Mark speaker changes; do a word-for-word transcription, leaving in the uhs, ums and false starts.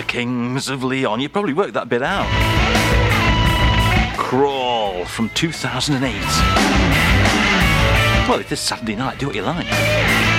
Speaker 1: The Kings of Leon. You probably worked that bit out. Crawl from two thousand eight. Well, it is Saturday night. Do what you like.